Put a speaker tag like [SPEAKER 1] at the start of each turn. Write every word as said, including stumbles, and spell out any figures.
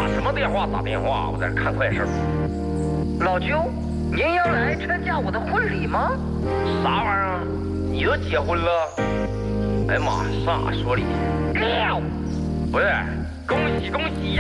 [SPEAKER 1] 打什么电话？打电话，我在这看快事。
[SPEAKER 2] 老舅，您要来参加我的婚礼吗？
[SPEAKER 1] 啥玩意儿？你都结婚了？哎呀妈，上哪说理去？
[SPEAKER 2] 喵！
[SPEAKER 1] 不是，恭喜恭喜呀！